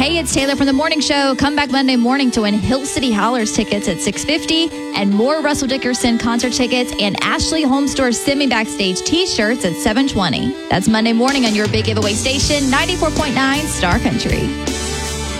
Hey, it's Taylor from The Morning Show. Come back Monday morning to win Hill City Howlers tickets at $6.50 and more Russell Dickerson concert tickets and Ashley Home Store semi-backstage t-shirts at $7.20. That's Monday morning on your big giveaway station, 94.9 Star Country.